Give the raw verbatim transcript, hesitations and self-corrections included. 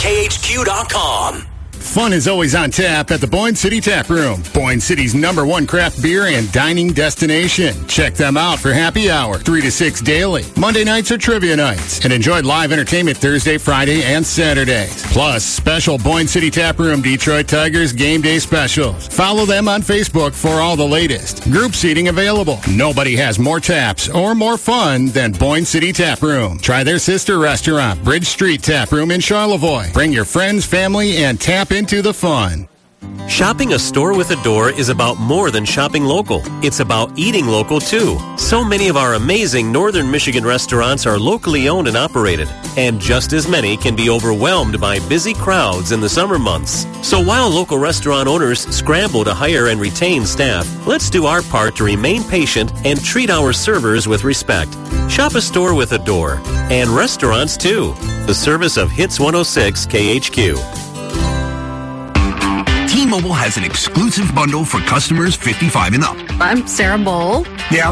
K H Q dot com. Fun is always on tap at the Boyne City Tap Room, Boyne City's number one craft beer and dining destination. Check them out for happy hour, three to six daily. Monday nights are trivia nights. And enjoy live entertainment Thursday, Friday, and Saturdays. Plus, special Boyne City Tap Room Detroit Tigers game day specials. Follow them on Facebook for all the latest. Group seating available. Nobody has more taps or more fun than Boyne City Tap Room. Try their sister restaurant, Bridge Street Tap Room in Charlevoix. Bring your friends, family, and tap into the fun. Shopping a store with a door is about more than shopping local. It's about eating local, too. So many of our amazing Northern Michigan restaurants are locally owned and operated, and just as many can be overwhelmed by busy crowds in the summer months. So while local restaurant owners scramble to hire and retain staff, let's do our part to remain patient and treat our servers with respect. Shop a store with a door, and restaurants, too. The service of Hits one oh six K H Q. T-Mobile has an exclusive bundle for customers fifty-five and up. I'm Sarah Bowl. Yeah,